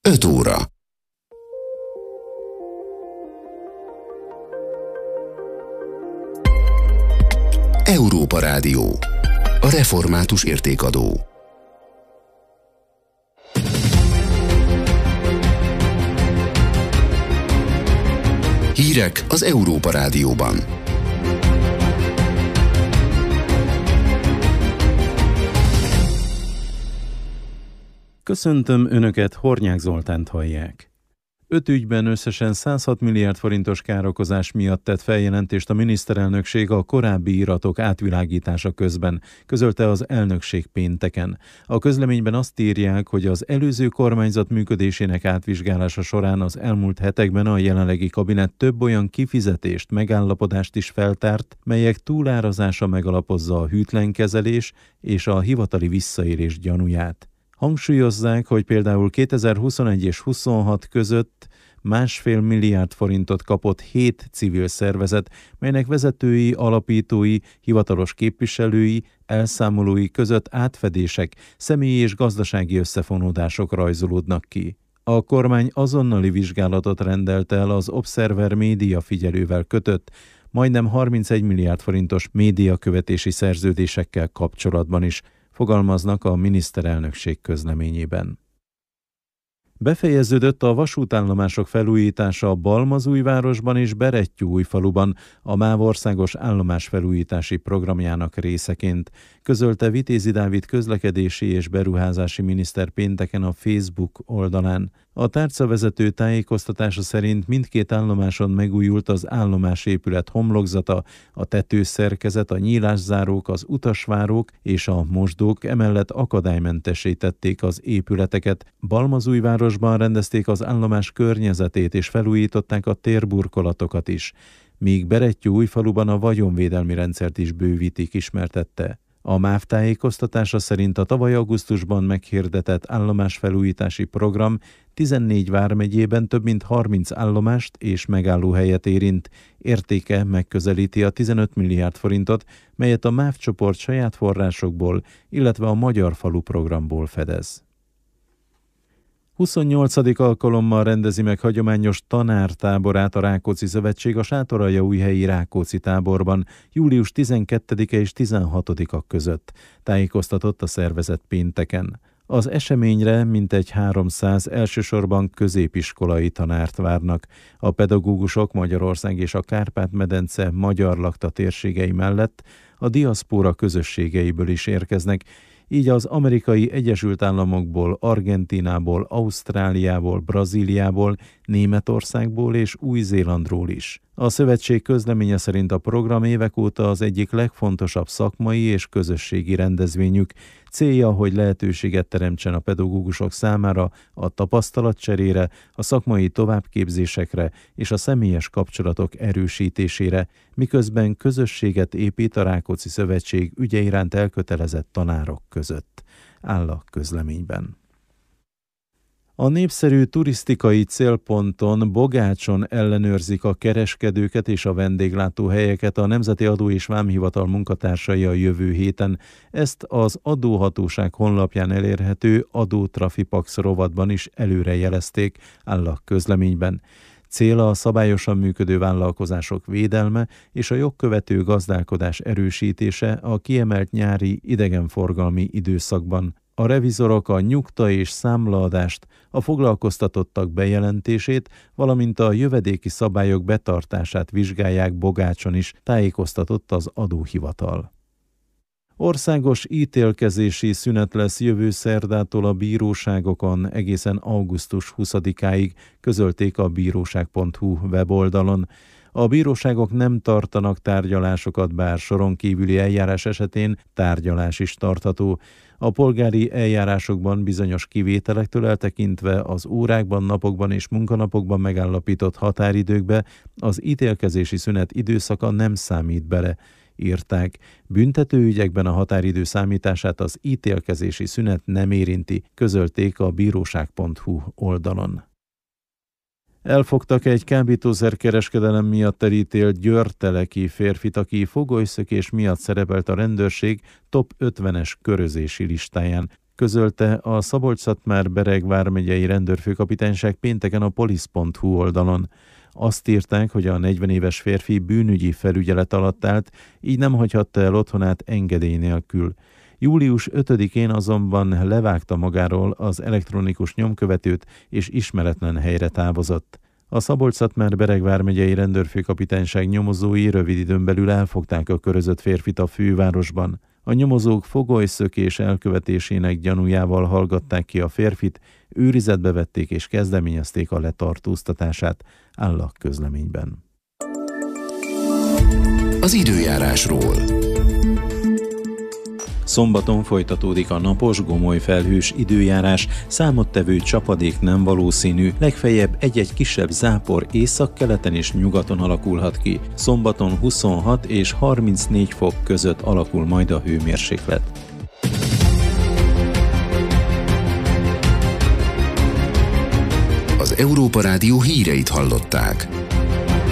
5 óra. Európa Rádió. A református értékadó. Hírek az Európa Rádióban. Köszöntöm Önöket, Hornyák Zoltánt hallják. 5 ügyben összesen 106 milliárd forintos károkozás miatt tett feljelentést a miniszterelnökség a korábbi iratok átvilágítása közben, közölte az elnökség pénteken. A közleményben azt írják, hogy az előző kormányzat működésének átvizsgálása során az elmúlt hetekben a jelenlegi kabinet több olyan kifizetést, megállapodást is feltárt, melyek túlárazása megalapozza a hűtlenkezelés és a hivatali visszaélés gyanúját. Hangsúlyozzák, hogy például 2021 és 26 között 1,5 milliárd forintot kapott 7 civil szervezet, melynek vezetői, alapítói, hivatalos képviselői, elszámolói között átfedések, személyi és gazdasági összefonódások rajzolódnak ki. A kormány azonnali vizsgálatot rendelt el az Observer média figyelővel kötött, majdnem 31 milliárd forintos médiakövetési szerződésekkel kapcsolatban is, fogalmaznak a miniszterelnökség közleményében. Befejeződött a vasútállomások felújítása a Balmazújvárosban és Berettyóújfaluban a MÁV országos állomásfelújítási programjának részeként, közölte Vitézi Dávid közlekedési és beruházási miniszter pénteken a Facebook oldalán. A tárcavezető tájékoztatása szerint mindkét állomáson megújult az állomásépület homlokzata, a tetőszerkezet, a nyílászárók, az utasvárók és a mosdók, emellett akadálymentesítették az épületeket. Balmazújvárosban rendezték az állomás környezetét és felújították a térburkolatokat is, míg Berettyóújfaluban a vagyonvédelmi rendszert is bővítik, ismertette. A MÁV tájékoztatása szerint a tavaly augusztusban meghirdetett állomásfelújítási program 14 vármegyében több mint 30 állomást és megállóhelyet érint. Értéke megközelíti a 15 milliárd forintot, melyet a MÁV csoport saját forrásokból, illetve a Magyar Falu programból fedez. 28. alkalommal rendezi meg hagyományos tanártáborát a Rákóczi Szövetség a Sátoraljaújhelyi Rákóczi táborban július 12-e és 16-a között, tájékoztatott a szervezet pénteken. Az eseményre mintegy 300 elsősorban középiskolai tanárt várnak. A pedagógusok Magyarország és a Kárpát-medence magyar lakta térségei mellett a diaszpóra közösségeiből is érkeznek, így az Amerikai Egyesült Államokból, Argentínából, Ausztráliából, Brazíliából, Németországból és Új-Zélandról is. A szövetség közleménye szerint a program évek óta az egyik legfontosabb szakmai és közösségi rendezvényük. Célja, hogy lehetőséget teremtsen a pedagógusok számára a tapasztalatcserére, a szakmai továbbképzésekre és a személyes kapcsolatok erősítésére, miközben közösséget épít a Rákóczi Szövetség ügye iránt elkötelezett tanárok között, áll a közleményben. A népszerű turisztikai célponton, Bogácson ellenőrzik a kereskedőket és a vendéglátóhelyeket a Nemzeti Adó és Vámhivatal munkatársai a jövő héten. Ezt az adóhatóság honlapján elérhető Adótrafipax rovatban is előrejelezték, áll a közleményben. Cél a szabályosan működő vállalkozások védelme és a jogkövető gazdálkodás erősítése a kiemelt nyári idegenforgalmi időszakban. A revizorok a nyugta és számlaadást, a foglalkoztatottak bejelentését, valamint a jövedéki szabályok betartását vizsgálják Bogácson is, tájékoztatott az adóhivatal. Országos ítélkezési szünet lesz jövő szerdától a bíróságokon egészen augusztus 20-áig, közölték a bíróság.hu weboldalon. A bíróságok nem tartanak tárgyalásokat, bár soron kívüli eljárás esetén tárgyalás is tartható. A polgári eljárásokban bizonyos kivételektől eltekintve az órákban, napokban és munkanapokban megállapított határidőkbe az ítélkezési szünet időszaka nem számít bele, írták. Büntetőügyekben a határidő számítását az ítélkezési szünet nem érinti, közölték a bíróság.hu oldalon. Elfogtak egy kábítószerkereskedelem miatt elítélt győrteleki férfit, aki fogolyszökés miatt szerepelt a rendőrség top 50-es körözési listáján, közölte a Szabolcs-Szatmár-Bereg vármegyei rendőrfőkapitányság pénteken a polisz.hu oldalon. Azt írták, hogy a 40 éves férfi bűnügyi felügyelet alatt állt, így nem hagyhatta el otthonát engedély nélkül. Július 5-én azonban levágta magáról az elektronikus nyomkövetőt, és ismeretlen helyre távozott. A Szabolcs-Szatmár-Bereg vármegyei rendőrfőkapitányság nyomozói rövid időn belül elfogták a körözött férfit a fővárosban. A nyomozók fogolyszökés elkövetésének gyanújával hallgatták ki a férfit, őrizetbe vették és kezdeményezték a letartóztatását, áll a közleményben. Az időjárásról. Szombaton folytatódik a napos, gomoly felhős időjárás, számottevő csapadék nem valószínű, legfeljebb egy-egy kisebb zápor északkeleten és nyugaton alakulhat ki. Szombaton 26 és 34 fok között alakul majd a hőmérséklet. Az Európa Rádió híreit hallották.